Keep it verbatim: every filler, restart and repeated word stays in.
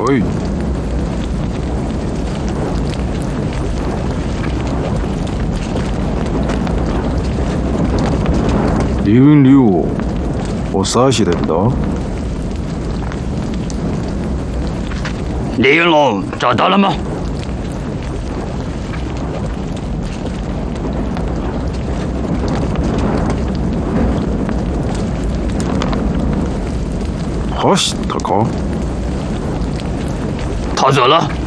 喂，零六，我啥时된다？ 李云龙找到了吗？ 好西，大哥， 他走了。